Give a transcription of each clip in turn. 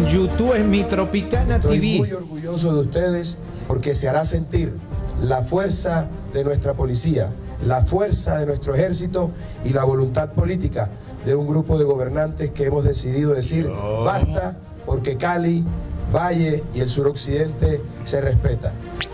en YouTube, en Mi Tropicana Estoy TV. muy orgulloso de ustedes porque se hará sentir la fuerza de nuestra policía, la fuerza de nuestro ejército y la voluntad política de un grupo de gobernantes que hemos decidido decir basta, porque Cali, Valle y el suroccidente se respeta.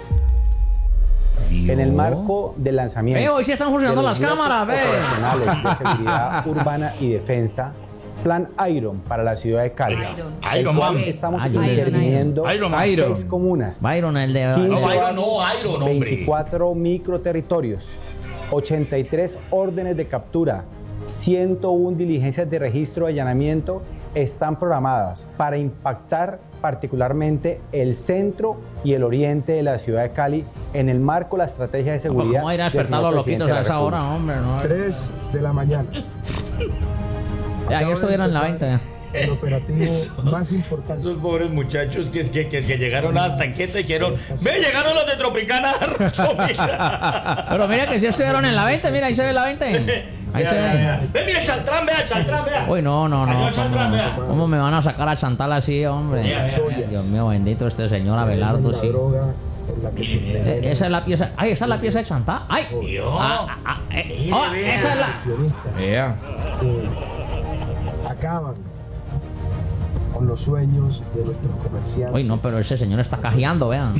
En el marco del lanzamiento hoy sí están funcionando de los las cámaras, bloques operacionales de seguridad urbana y defensa, Plan Iron para la ciudad de Cali. Iron Man. Estamos Iron. interviniendo Iron Man. 6 comunas, Byron, el de... 15 Iron, hombre. 24 microterritorios, 83 órdenes de captura, 101 diligencias de registro y allanamiento están programadas para impactar particularmente el centro y el oriente de la ciudad de Cali en el marco de la estrategia de seguridad. ¿Cómo ir a del despertar a señor los presidente loquitos de a la esa hora, República. hombre? No. 3 de la mañana. Ya estuvieron en la 20 ya. El operativo más importante. Esos pobres muchachos que llegaron a las tanquetas y dijeron, ¡ve, llegaron los de Tropicana! Pero mira que sí estuvieron en la 20, mira, ahí se ve la 20. Ahí se ve. ¡Ve, mira, Chaltrán, vea, Chaltrán, vea! Uy, no. Señor Chaltrán, vea. ¿Cómo me van a sacar a Chantal así, hombre? Dios mío, bendito este señor Abelardo, La sí. droga por la que se mueve. Esa es la pieza. Ay, esa es la pieza de Chantal. Ay. Dios. Esa es la. Accionistas Vea. que acaban con los sueños de nuestros comerciantes. Uy, no, pero ese señor está cajeando, vean.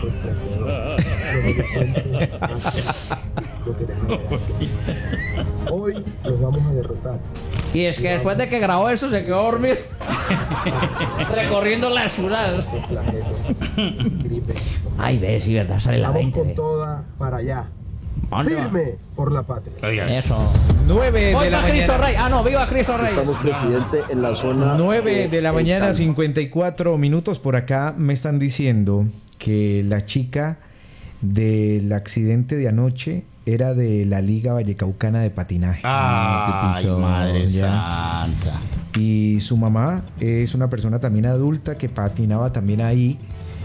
Hoy los vamos a derrotar. Y es que después de que grabó eso se quedó dormido. Recorriendo la ciudad. Ese flagelo del crimen. Ay, ve, sí, verdad, sale la Vamos 20. con ve. toda para allá. ¿Dónde va? Firme por la patria. Eso. 9 de la ¡Viva Cristo mañana. Rey! Ah, no, viva Cristo Rey. Estamos, presidente, en la zona 9 de la mañana, Cali. 54 minutos. Por acá me están diciendo que la chica del accidente de anoche era de la Liga Vallecaucana de Patinaje. ¡Ay, pichón, madre ya. santa! Y su mamá es una persona también adulta que patinaba también ahí.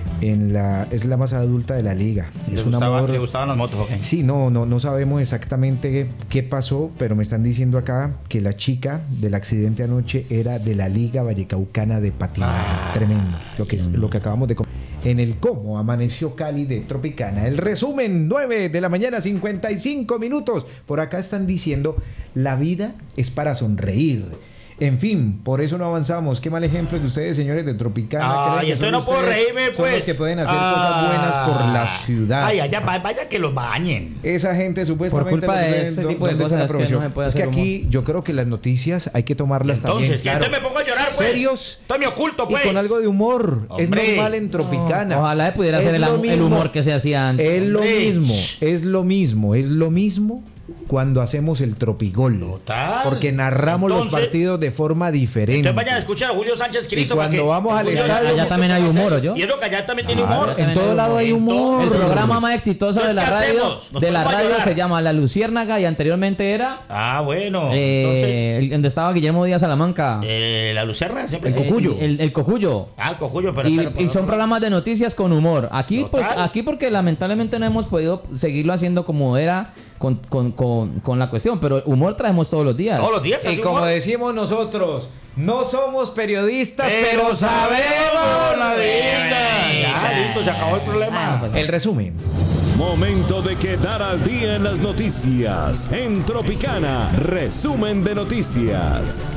Es la más adulta de la liga. Es un amor. ¿Le gustaban las motos? Okay. Sí, no sabemos exactamente qué pasó, pero me están diciendo acá que la chica del accidente anoche era de la Liga Vallecaucana de Patinaje. Tremendo. Lo que acabamos de en el cómo amaneció Cali de Tropicana. El resumen, 9 de la mañana, 55 minutos. Por acá están diciendo, la vida es para sonreír. En fin, por eso no avanzamos. Qué mal ejemplo de ustedes, señores de Tropicana. Ay, entonces no puedo reírme, Son pues. los que pueden hacer cosas buenas por la ciudad. Ay, allá, vaya que los bañen. Esa gente supuestamente... Por culpa de ese tipo de ¿dónde está la cosas es que promoción? no se puede Es que hacer aquí yo creo que las noticias hay que tomarlas Entonces, también. que antes me pongo a llorar, pues. Serios Estoy me oculto, pues. y con algo de humor. Hombre. Es normal en Tropicana. Ojalá se pudiera Es hacer lo el mismo. humor que se hacía antes. Es lo Hombre. mismo, es lo mismo cuando hacemos el Tropigol. Total. Porque narramos los Entonces- partidos de forma diferente. Entonces vayan a escuchar a Julio Sánchez Cristo. Y cuando vamos al estadio- Allá también hay humor, ¿o yo? Y es lo que allá también tiene humor. En todo lado hay humor. El programa más exitoso de la Entonces, ¿qué radio, hacemos? Nos de la ponemos a radio llorar. se llama La Luciérnaga y anteriormente era Ah, bueno. Entonces, donde estaba Guillermo Díaz Salamanca. la Lucerna siempre. El Cocuyo. El Cocuyo. Ah, el cocuyo, pero Y son programas de noticias con humor. Aquí, pues, Total. aquí porque lamentablemente no hemos podido seguirlo haciendo como era con la cuestión, pero humor traemos todos los días. Todos los días. Y así como humor. decimos nosotros, no somos periodistas, Pero pero sabemos la vida. vida. Ya, listo, se acabó el problema. Ah, pues, El resumen. Momento de quedar al día en las noticias. En Tropicana, resumen de noticias.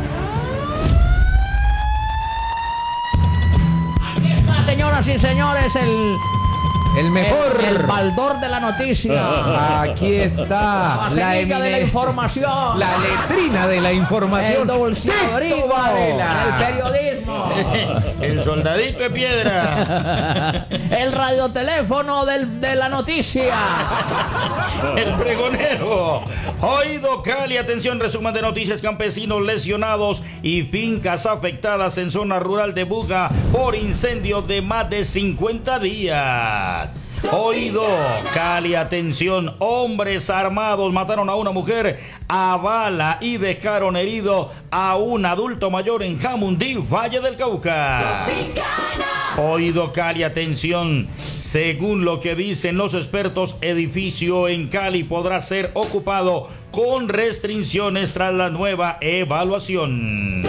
Aquí está, señoras y señores, El mejor. el baldor de la noticia. Aquí está La semilla de la información. la letrina de la información. El dulce Tito abrigo Varela. del periodismo. El soldadito de piedra. El radioteléfono de la noticia. El pregonero. Oído Cali, atención, resumen de noticias. Campesinos lesionados y fincas afectadas en zona rural de Buga por incendio de más de 50 días. Oído Cali, atención, hombres armados mataron a una mujer a bala y dejaron herido a un adulto mayor en Jamundí, Valle del Cauca. Oído Cali, atención, según lo que dicen los expertos, edificio en Cali podrá ser ocupado con restricciones tras la nueva evaluación.